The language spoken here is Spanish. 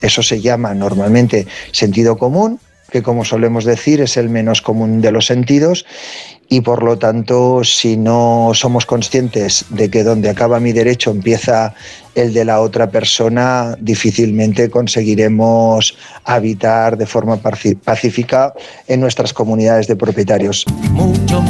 Eso se llama normalmente sentido común, que como solemos decir es el menos común de los sentidos, y por lo tanto, si no somos conscientes de que donde acaba mi derecho empieza el de la otra persona, difícilmente conseguiremos habitar de forma pacífica en nuestras comunidades de propietarios. Mucho